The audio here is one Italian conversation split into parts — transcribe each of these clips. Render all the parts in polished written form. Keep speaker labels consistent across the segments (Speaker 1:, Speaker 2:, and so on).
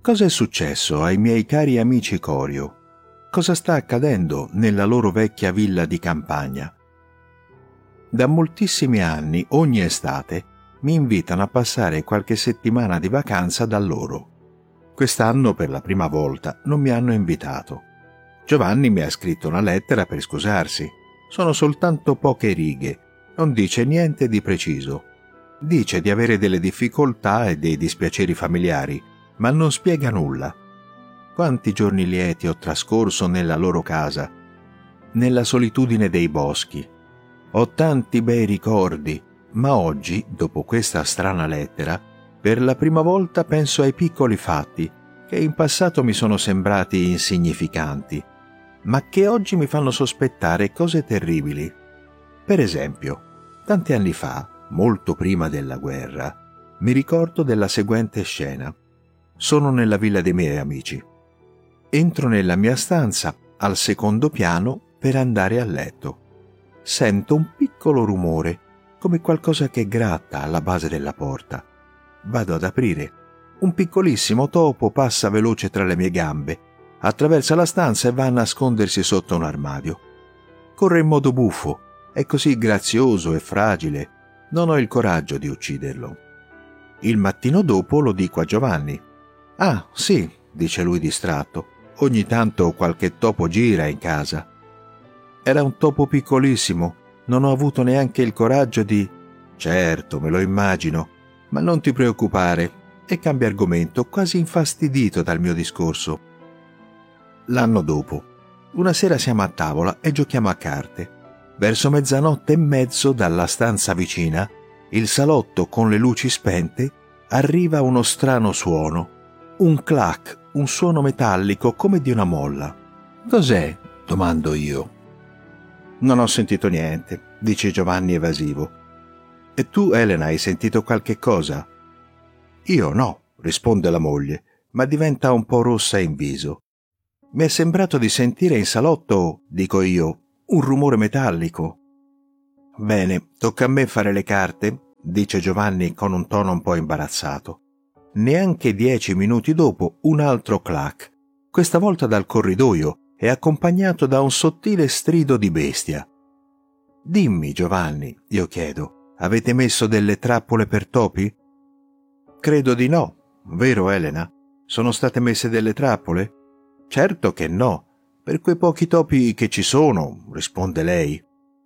Speaker 1: Cosa è successo ai miei cari amici Corio? Cosa sta accadendo nella loro vecchia villa di campagna? Da moltissimi anni, ogni estate, mi invitano a passare qualche settimana di vacanza da loro. Quest'anno, per la prima volta, non mi hanno invitato. Giovanni mi ha scritto una lettera per scusarsi. Sono soltanto poche righe, non dice niente di preciso. Dice di avere delle difficoltà e dei dispiaceri familiari, ma non spiega nulla. Quanti giorni lieti ho trascorso nella loro casa, nella solitudine dei boschi. Ho tanti bei ricordi, ma oggi, dopo questa strana lettera, per la prima volta penso ai piccoli fatti che in passato mi sono sembrati insignificanti, ma che oggi mi fanno sospettare cose terribili. Per esempio, tanti anni fa, molto prima della guerra, mi ricordo della seguente scena. Sono nella villa dei miei amici. Entro nella mia stanza, al secondo piano, per andare a letto. Sento un piccolo rumore, come qualcosa che gratta alla base della porta. Vado ad aprire. Un piccolissimo topo passa veloce tra le mie gambe, attraversa la stanza e va a nascondersi sotto un armadio. Corre in modo buffo, è così grazioso e fragile, non ho il coraggio di ucciderlo. Il mattino dopo lo dico a Giovanni. «Ah, sì», dice lui distratto, «ogni tanto qualche topo gira in casa». Era un topo piccolissimo, non ho avuto neanche il coraggio di... «Certo, me lo immagino, ma non ti preoccupare», e cambia argomento, quasi infastidito dal mio discorso. L'anno dopo, una sera siamo a tavola e giochiamo a carte. Verso mezzanotte e mezzo dalla stanza vicina, il salotto con le luci spente, arriva uno strano suono. Un clac, un suono metallico come di una molla. «Cos'è?» domando io. «Non ho sentito niente», dice Giovanni evasivo. «E tu, Elena, hai sentito qualche cosa?» «Io no», risponde la moglie, ma diventa un po' rossa in viso. «Mi è sembrato di sentire in salotto», dico io, «un rumore metallico». «Bene, tocca a me fare le carte», dice Giovanni con un tono un po' imbarazzato. Neanche 10 minuti dopo un altro clac, questa volta dal corridoio e accompagnato da un sottile strido di bestia. «Dimmi, Giovanni», io chiedo, «avete messo delle trappole per topi?» «Credo di no, vero Elena? Sono state messe delle trappole?» «Certo che no, per quei pochi topi che ci sono», risponde lei.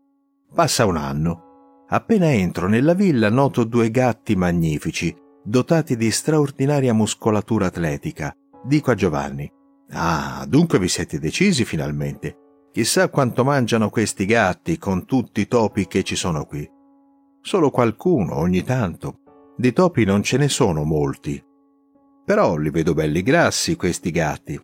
Speaker 1: Passa un anno. Appena entro nella villa noto 2 gatti magnifici, dotati di straordinaria muscolatura atletica. Dico a Giovanni: «Ah, dunque vi siete decisi finalmente. Chissà quanto mangiano questi gatti con tutti i topi che ci sono qui». «Solo qualcuno, ogni tanto. Di topi non ce ne sono molti. Però li vedo belli grassi questi gatti».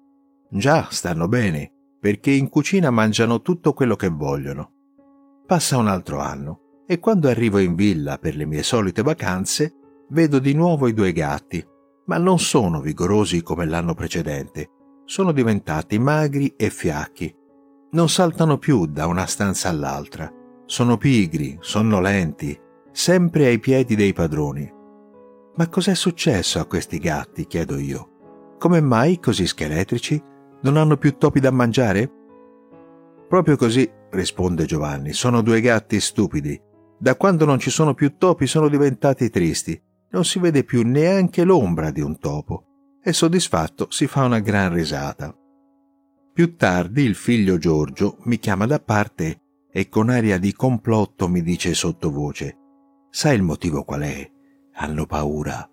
Speaker 1: «Già, stanno bene, perché in cucina mangiano tutto quello che vogliono». Passa un altro anno e quando arrivo in villa per le mie solite vacanze vedo di nuovo i 2 gatti, ma non sono vigorosi come l'anno precedente. Sono diventati magri e fiacchi. Non saltano più da una stanza all'altra. Sono pigri, sonnolenti, sempre ai piedi dei padroni. «Ma cos'è successo a questi gatti?» chiedo io. «Come mai così scheletrici? Non hanno più topi da mangiare?» «Proprio così», risponde Giovanni, «sono 2 gatti stupidi. Da quando non ci sono più topi sono diventati tristi. Non si vede più neanche l'ombra di un topo». E soddisfatto si fa una gran risata. Più tardi il figlio Giorgio mi chiama da parte e con aria di complotto mi dice sottovoce: «Sai il motivo qual è? Hanno paura».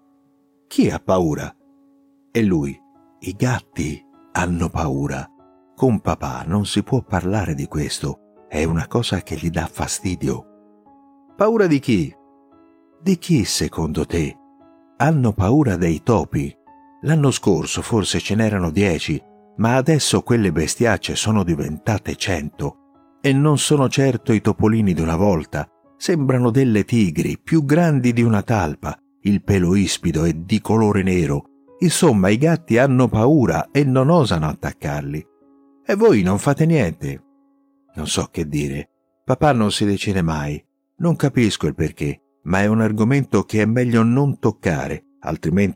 Speaker 1: «Chi ha paura?» E lui: «I gatti hanno paura. Con papà non si può parlare di questo, è una cosa che gli dà fastidio». «Paura di chi?» «Di chi secondo te? Hanno paura dei topi. L'anno scorso forse ce n'erano 10, ma adesso quelle bestiacce sono diventate 100. E non sono certo i topolini di una volta, sembrano delle tigri più grandi di una talpa, il pelo ispido e di colore nero. Insomma, i gatti hanno paura e non osano attaccarli. E voi non fate niente?» Non so che dire. Papà non si decide mai. Non capisco il perché, ma è un argomento che è meglio non toccare, altrimenti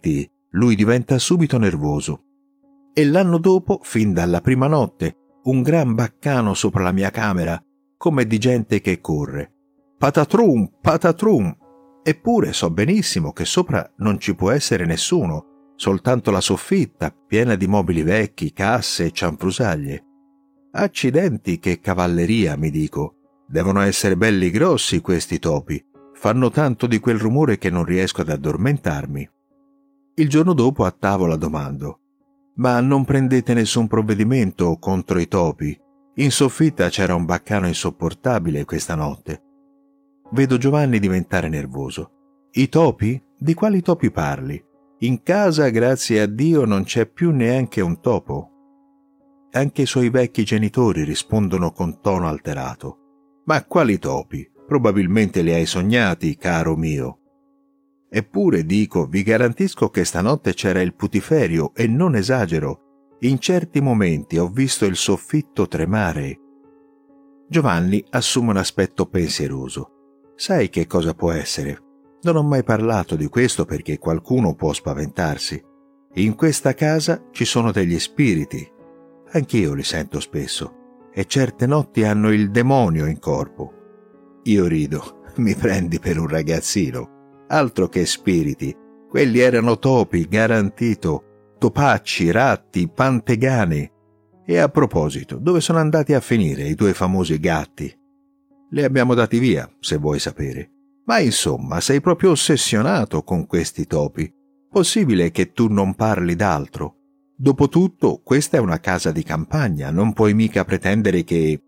Speaker 1: Lui diventa subito nervoso. E l'anno dopo, fin dalla prima notte, un gran baccano sopra la mia camera, come di gente che corre. Patatrum, patatrum! Eppure so benissimo che sopra non ci può essere nessuno, soltanto la soffitta, piena di mobili vecchi, casse e cianfrusaglie. Accidenti, che cavalleria, mi dico. Devono essere belli grossi questi topi. Fanno tanto di quel rumore che non riesco ad addormentarmi. Il giorno dopo a tavola domando: «Ma non prendete nessun provvedimento contro i topi? In soffitta c'era un baccano insopportabile questa notte». Vedo Giovanni diventare nervoso. «I topi? Di quali topi parli? In casa, grazie a Dio, non c'è più neanche un topo». Anche i suoi vecchi genitori rispondono con tono alterato: «Ma quali topi? Probabilmente li hai sognati, caro mio». Eppure, dico, vi garantisco che stanotte c'era il putiferio e non esagero. In certi momenti ho visto il soffitto tremare. Giovanni assume un aspetto pensieroso. Sai che cosa può essere? Non ho mai parlato di questo perché qualcuno può spaventarsi. In questa casa ci sono degli spiriti. Anch'io li sento spesso. E certe notti hanno il demonio in corpo. Io rido. Mi prendi per un ragazzino? Altro che spiriti, quelli erano topi, garantito, topacci, ratti, pantegani. E a proposito, dove sono andati a finire i due famosi gatti? Li abbiamo dati via, se vuoi sapere. Ma insomma, sei proprio ossessionato con questi topi. Possibile che tu non parli d'altro? Dopotutto, questa è una casa di campagna, non puoi mica pretendere che...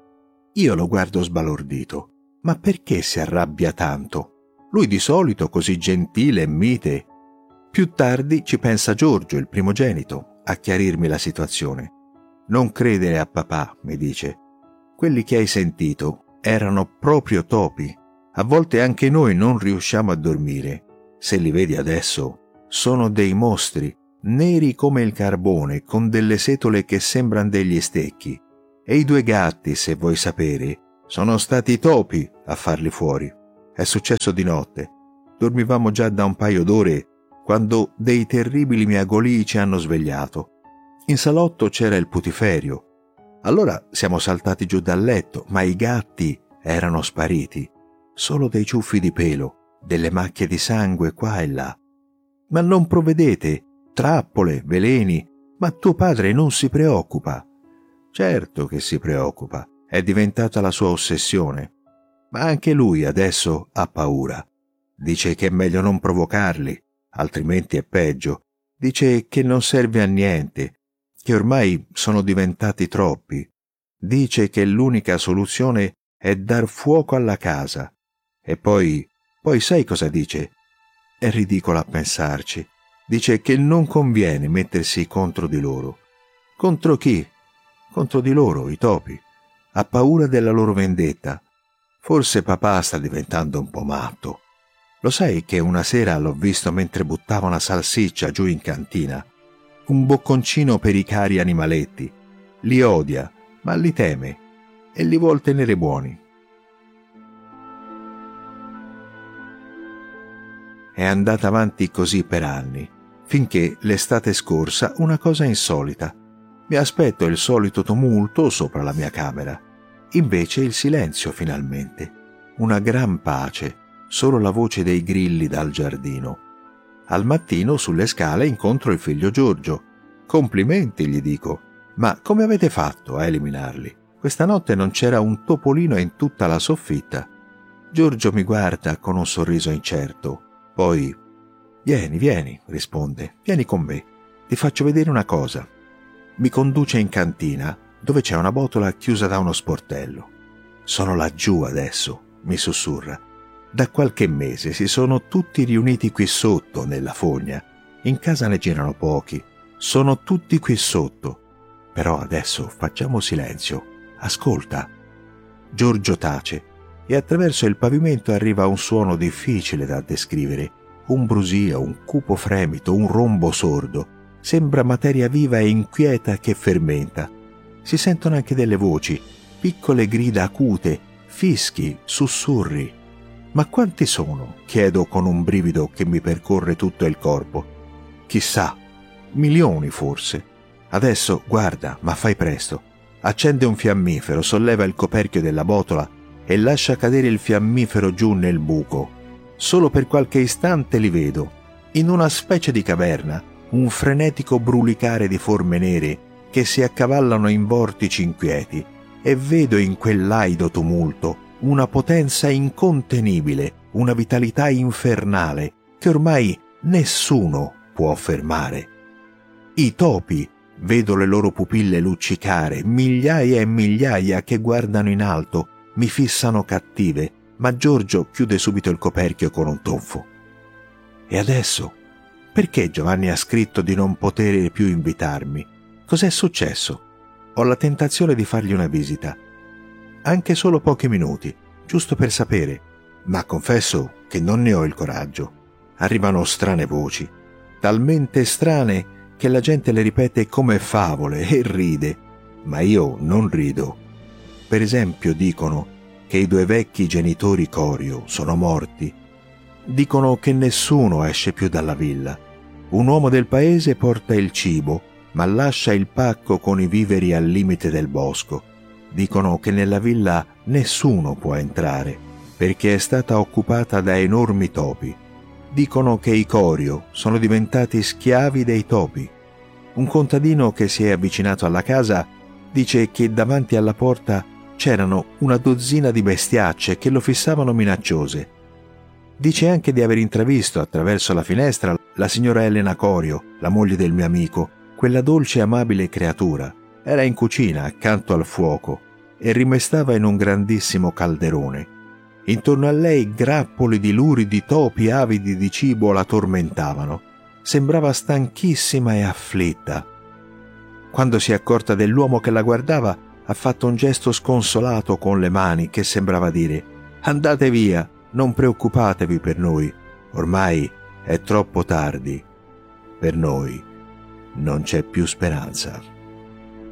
Speaker 1: Io lo guardo sbalordito. Ma perché si arrabbia tanto? Lui di solito così gentile e mite. Più tardi ci pensa Giorgio, il primogenito, a chiarirmi la situazione. «Non credere a papà», mi dice. «Quelli che hai sentito erano proprio topi. A volte anche noi non riusciamo a dormire. Se li vedi adesso, sono dei mostri, neri come il carbone, con delle setole che sembrano degli stecchi. E i due gatti, se vuoi sapere, sono stati i topi a farli fuori. È successo di notte. Dormivamo già da un paio d'ore quando dei terribili miagolii ci hanno svegliato. In salotto c'era il putiferio. Allora siamo saltati giù dal letto, ma i gatti erano spariti. Solo dei ciuffi di pelo, delle macchie di sangue qua e là. Ma non provvedete, trappole, veleni, ma tuo padre non si preoccupa». Certo che si preoccupa, è diventata la sua ossessione. Ma anche lui adesso ha paura. Dice che è meglio non provocarli, altrimenti è peggio. Dice che non serve a niente, che ormai sono diventati troppi. Dice che l'unica soluzione è dar fuoco alla casa. E poi sai cosa dice? È ridicolo a pensarci. Dice che non conviene mettersi contro di loro. Contro chi? Contro di loro, i topi. Ha paura della loro vendetta. Forse papà sta diventando un po' matto. Lo sai che una sera l'ho visto mentre buttava una salsiccia giù in cantina? Un bocconcino per i cari animaletti. Li odia, ma li teme e li vuol tenere buoni. È andata avanti così per anni, finché l'estate scorsa una cosa insolita. Mi aspetto il solito tumulto sopra la mia camera. Invece il silenzio finalmente, una gran pace, solo la voce dei grilli dal giardino. Al mattino sulle scale incontro il figlio Giorgio. «Complimenti», gli dico, «ma come avete fatto a eliminarli? Questa notte non c'era un topolino in tutta la soffitta». Giorgio mi guarda con un sorriso incerto, poi Vieni», risponde, «vieni con me, ti faccio vedere una cosa». Mi conduce in cantina, dove c'è una botola chiusa da uno sportello. «Sono laggiù adesso», mi sussurra. «Da qualche mese si sono tutti riuniti qui sotto, nella fogna. In casa ne girano pochi. Sono tutti qui sotto. Però adesso facciamo silenzio. Ascolta». Giorgio tace e attraverso il pavimento arriva un suono difficile da descrivere. Un brusio, un cupo fremito, un rombo sordo. Sembra materia viva e inquieta che fermenta. Si sentono anche delle voci, piccole grida acute, fischi, sussurri. «Ma quanti sono?» chiedo con un brivido che mi percorre tutto il corpo. Chissà, milioni forse. Adesso, guarda, ma fai presto. Accende un fiammifero, solleva il coperchio della botola e lascia cadere il fiammifero giù nel buco. Solo per qualche istante li vedo. In una specie di caverna, un frenetico brulicare di forme nere che si accavallano in vortici inquieti, e vedo in quel laido tumulto una potenza incontenibile, una vitalità infernale che ormai nessuno può fermare. I topi, vedo le loro pupille luccicare, migliaia e migliaia che guardano in alto, mi fissano cattive, ma Giorgio chiude subito il coperchio con un tonfo. E adesso? Perché Giovanni ha scritto di non poter più invitarmi? Cos'è successo? Ho la tentazione di fargli una visita. Anche solo pochi minuti, giusto per sapere, ma confesso che non ne ho il coraggio. Arrivano strane voci, talmente strane che la gente le ripete come favole e ride, ma io non rido. Per esempio dicono che i 2 vecchi genitori Corio sono morti. Dicono che nessuno esce più dalla villa. Un uomo del paese porta il cibo, ma lascia il pacco con i viveri al limite del bosco. Dicono che nella villa nessuno può entrare, perché è stata occupata da enormi topi. Dicono che i Corio sono diventati schiavi dei topi. Un contadino che si è avvicinato alla casa dice che davanti alla porta c'erano una dozzina di bestiacce che lo fissavano minacciose. Dice anche di aver intravisto attraverso la finestra la signora Elena Corio, la moglie del mio amico, quella dolce e amabile creatura. Era in cucina, accanto al fuoco, e rimestava in un grandissimo calderone. Intorno a lei grappoli di luridi topi avidi di cibo la tormentavano. Sembrava stanchissima e afflitta. Quando si è accorta dell'uomo che la guardava, ha fatto un gesto sconsolato con le mani che sembrava dire: «Andate via, non preoccupatevi per noi, ormai è troppo tardi. Per noi non c'è più speranza».